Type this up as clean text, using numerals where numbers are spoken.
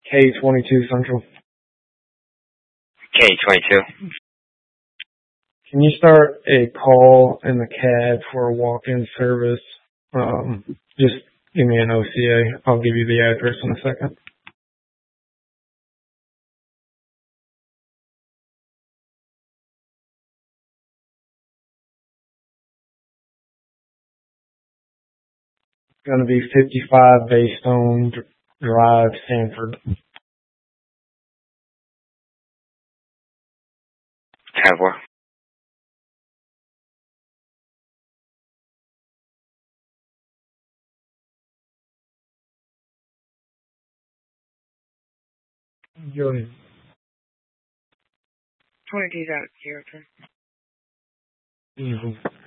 K22 Central. K22. Can you start a call in the cab for a walk-in service? Just give me an OCA. I'll give you the address in a second. It's going to be 55 Baystone Drive, Sanford. 10-4. Go ahead. 22's out, Carrollton. Mhm.